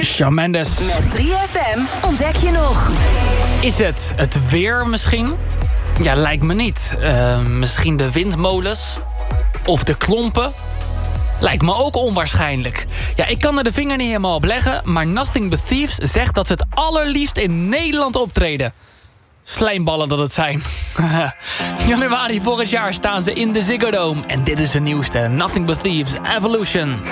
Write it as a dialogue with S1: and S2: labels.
S1: Shawn Mendes.
S2: Met 3FM ontdek je nog.
S1: Is het weer misschien? Ja, lijkt me niet. Misschien de windmolens? Of de klompen? Lijkt me ook onwaarschijnlijk. Ja, ik kan er de vinger niet helemaal op leggen, maar Nothing But Thieves zegt dat ze het allerliefst in Nederland optreden. Slijmballen dat het zijn. Januari volgend jaar staan ze in de Ziggo Dome. En dit is de nieuwste Nothing But Thieves Evolution.